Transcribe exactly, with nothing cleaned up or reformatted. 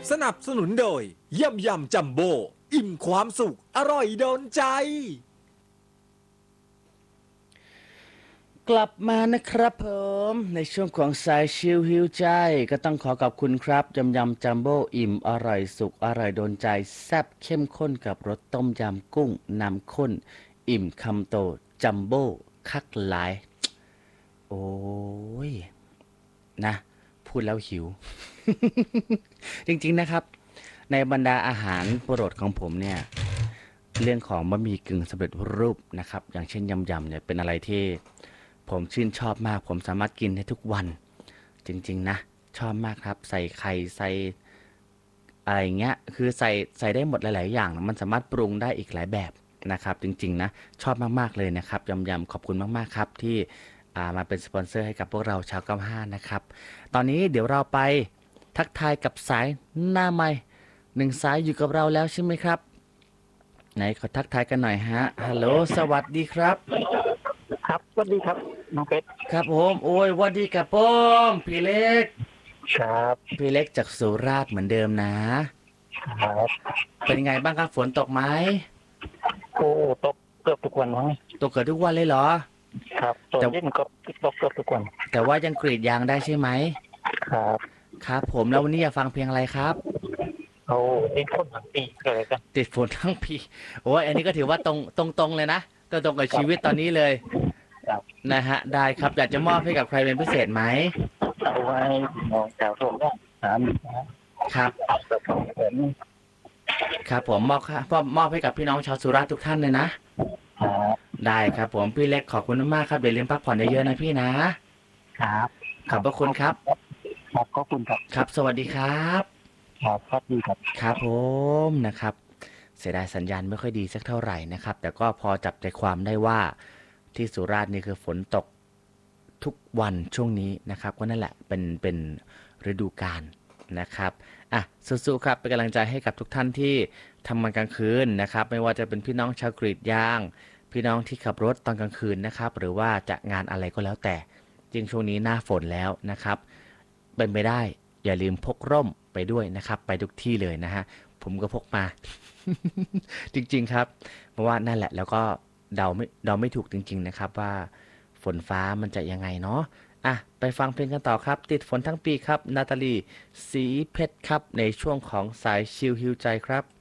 สนับสนุนโดยยำยำจัมโบ้อิ่มความสุขอร่อยโดนใจกลับมานะครับผมในช่วงของสายชิลฮิวใจก็ต้องขอขอบคุณครับยำยำจัมโบ้อิ่มอร่อยสุขอร่อยโดนใจแซ่บเข้มข้นกับรสต้มยำกุ้งน้ำข้นอิ่มคำโตจัมโบ้คักหลายโอ้ยนะพูดแล้วหิว จริงๆนะครับในบรรดาอาหารโปรดของผมเนี่ยเรื่องของบะหมี่กึ่งสำเร็จรูปนะครับอย่างเช่นยำยำเนี่ยเป็นอะไรที่ผมชื่นชอบมากผมสามารถกินได้ทุกวันจริงๆนะชอบมากครับใส่ไข่ใส่อะไรเงี้ยคือใส่ใส่ได้หมดหลายๆอย่างมันสามารถปรุงได้อีกหลายแบบนะครับจริงๆนะชอบมากๆเลยนะครับยำยำขอบคุณมากๆครับที่มาเป็นสปอนเซอร์ให้กับพวกเราชาวเก้าห้านะครับตอนนี้เดี๋ยวเราไปทักทายกับสายหน้าไมค์หนึ่งสายอยู่กับเราแล้วใช่ไหมครับไหนขอทักทายกันหน่อยฮะฮัลโหลสวัสดีครับครับสวัสดีครับน้องเพชรครับผมโอ้ยสวัสดีครับผมพี่เล็กครับพี่เล็กจากสุราษฎร์เหมือนเดิมนะครับเป็นไงบ้างครับฝนตกไหมโอ้ตกเกือบทุกวันมั้งตกเกือบทุกวันเลยเหรอครับตอนเย็นก็ตกเกือบทุกวันแต่ว่ายังกรีดยางได้ใช่ไหมครับครับผมแล้ววันนี้อยากฟังเพลงอะไรครับโอ้ติดฝนทั้งปีเลยกันติดฝนทั้งปีโอ้ยอันนี้ก็ถือว่าตรงตรงตรงเลยนะก็ตรงกับชีวิตตอนนี้เลยนะฮะได้ครับอยากจะมอบให้กับใครเป็นพิเศษไหมเอาไว้มองแถวโถงได้สามครับครับผมมอบครับมอบให้กับพี่น้องชาวสุราษฎร์ทุกท่านเลยนะได้ครับผมพี่เล็กขอบคุณมากครับเดี๋ยวเรียนพักผ่อนเยอะๆนะพี่นะครับขอบพระคุณครับครับขอบคุณครับครับสวัสดีครับครับครับดีครับครับผมนะครับเสียดายสัญญาณไม่ค่อยดีสักเท่าไหร่นะครับแต่ก็พอจับใจความได้ว่าที่สุราษฎร์นี่คือฝนตกทุกวันช่วงนี้นะครับก็นั่นแหละเป็นเป็นฤดูกาลนะครับอ่ะสู้ๆครับเป็นกำลังใจให้กับทุกท่านที่ทำงานกลางคืนนะครับไม่ว่าจะเป็นพี่น้องชาวกรีดยางพี่น้องที่ขับรถตอนกลางคืนนะครับหรือว่าจะงานอะไรก็แล้วแต่จริงช่วงนี้หน้าฝนแล้วนะครับเป็นไปได้อย่าลืมพกร่มไปด้วยนะครับไปทุกที่เลยนะฮะผมก็พกมา จริงๆครับเพราะว่านั่นแหละแล้วก็เดาไม่เดาไม่ถูกจริงๆนะครับว่าฝนฟ้ามันจะยังไงเนาะอ่ะไปฟังเพลงกันต่อครับติดฝนทั้งปีครับนาตาลีสีเพชรครับในช่วงของสายชิลฮิวใจครับ